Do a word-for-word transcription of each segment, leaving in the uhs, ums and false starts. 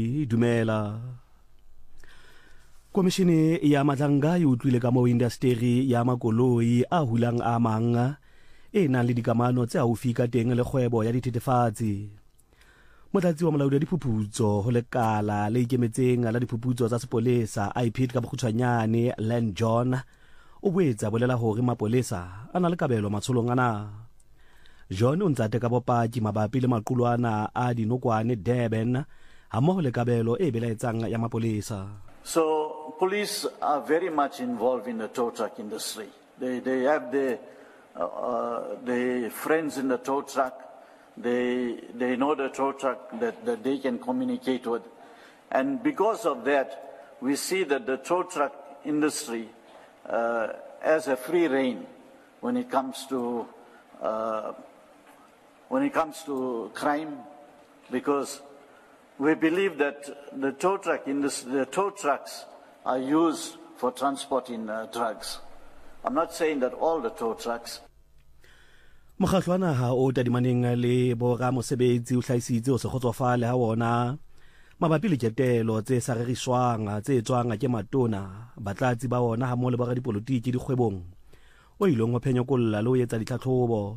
dumela Komishene ya matlanga e utlwile ka mo industry ya makoloi a hulang a mang e nang le dikamano tse haufi ka teng le kgwebo ya dithethefatsi. Motlatsi wa molaodi wa diphuputso ho lekala le ikemetseng la diphuputso tsa sepolesa I P ka bokgutshwanyane Len John o boetsa bolela hore mapolesa a na le kabelo matsholong ana. John o ntsate ka bopaki mabapi le maqulwana a dinokwane Durban hammoho le kabelo e belaetsang ya mapolesa. So police are very much involved in the tow truck industry. They they have the uh, uh, the friends in the tow truck. They they know the tow truck that, that they can communicate with, and because of that, we see that the tow truck industry uh, has a free rein when it comes to uh, when it comes to crime, because we believe that the tow truck industry, the tow trucks are used for transporting uh, drugs. I'm not saying that all the tow trucks. Mokgahlwana ha o tadimaneng le bo ramosebetsi o hlaisitse o se kgotsofale ha wona mabapi le ketelo tse sa reriswang tse tswang ke matona batlatsi ba ona ha mo le ba ga dipolotiki dikgwebong o ilong o phenyokolla le o etsa ditlhatlhobo.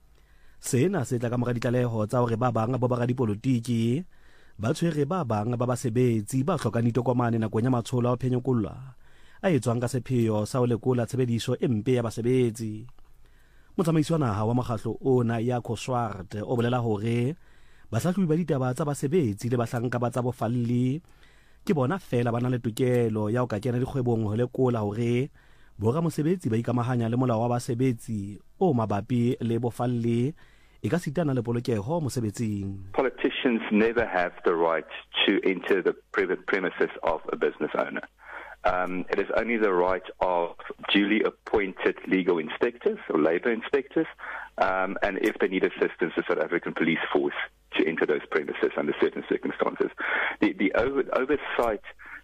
Sena se tla ka mora ditlaleho tsa hore ba bang ba ba ga dipolotiki ba tshwere ba bang ba basebetsi ba hlokang ditokomane nakong ya matshola o phenyokolla a etswang ka sepheo sa ho lekola tshebediso e mpe ya basebetsi. Motsamaisi wa naha wa makgahlo ona ya Swart o bolela hore bahlahlobi ba ditaba tsa basebetsi le bahlanka ba tsa bofalli ke bona fela ba na le tokelo ya ho ka kena dikgwebong ho lekola hore bora mosebetsi ba ikamahanya le molao wa basebetsi o mabapi le bofalli e ka sitana le polokeho mosebetsing. Politicians never have the right to enter the premises of a business owner. Um, it is only the right of duly appointed legal inspectors or labour inspectors, um, and if they need assistance, the South African Police Force to enter those premises under certain circumstances. The, the over, oversight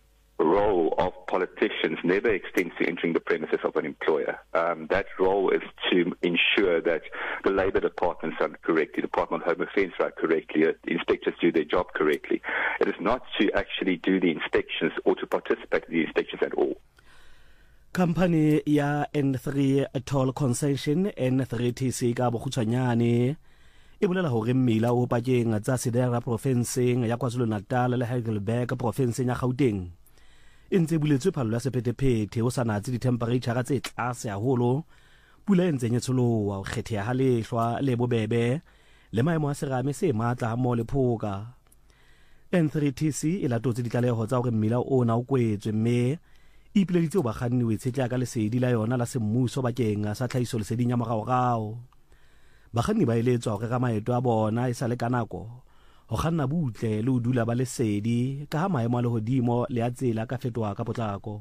role of politicians never extends to entering the premises of an employer. Um, that role is to ensure that the Labour departments run correctly, the Department of Home Affairs run correctly, uh, the inspectors do their job correctly. It is not to actually do the inspections or to participate in the inspections at all. Company ya N three Toll Concession N three T C ka bokgutshwanyane e bolela hore mmila o pakeng tsa Sedera provinceng ya KwaZulu-Natal le Heidelberg provinceng ya Gauteng entse buletswe phallo ya sephethephethe o sa natse di-temperature tse tlase haholo pula e ntseng e tsholoha o kgetheha ha lehlwa le bobebe le maemo a serame se matla ha mo le phoka. N three T C e latotse ditlaleho tsa hore mmila ona o kwetswe mme e ipileditse ho bakganni o itshetla ka lesedi la yona la semmuso bakeng sa tlhahiso leseding ya moraorao. Bakganni ba eletswa hore ka maeto a bona e sa le ka nako ho kganna butle le ho dula ba lesedi ka ha maemo a lehodimo le a tsela ka fetoha ka potlako.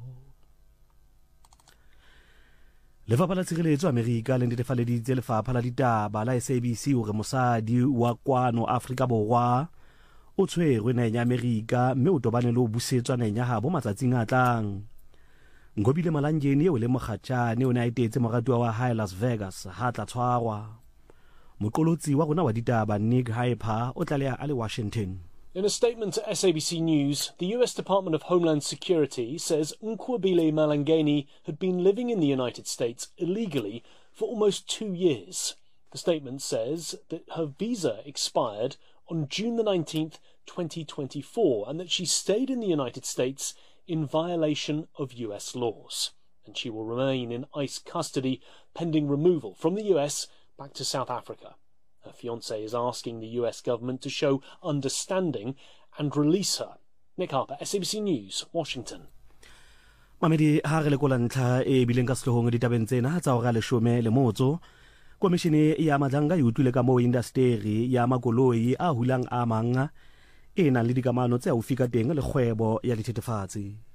Lefapha la tshireletso Amerika le netefaleditse lefapha la ditaba la S A B C hore mosadi wa kwano Afrika Borwa o tshwerwe naheng ya Amerika mme o tobane le ho busetswa naheng ya habo matsatsing a tlang. Ngobile Malangeni eo le mokgatjane o ne a etetse moratuwa wa hae Las Vegas ha tla tshwarwa. Moqolotsi wa rona wa ditaba Nick Hyper o tlaleha a le Washington. In a statement to S A B C News, the U S Department of Homeland Security says Nkwabile Malangeni had been living in the United States illegally for almost two years. The statement says that her visa expired on June the nineteenth, twenty twenty-four, and that she stayed in the United States in violation of U S laws. And she will remain in ICE custody pending removal from the U S back to South Africa. Her fiancé is asking the U S government to show understanding and release her. Nick Harper, S A B C News, Washington. Mamedi ha re lekola ntlha e bileng ka sehlohong ditabeng tsena tsa hora leshome le motso. Komishene ya matlanga e utlwile ka mo industry ya makoloi a hulang a mang e nang le dikamano tse haufi ka teng le kgwebo ya dithethefatsi.